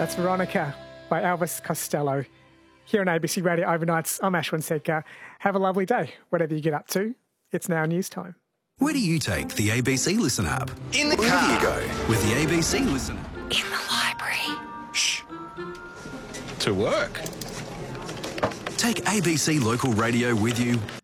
That's Veronica by Elvis Costello. Here on ABC Radio Overnights, I'm Ashwin Setka. Have a lovely day, whatever you get up to. It's now news time. Where do you take the ABC Listen app? In the car. Where do you go with the ABC Listen app? In the library. Shh. To work. Take ABC Local Radio with you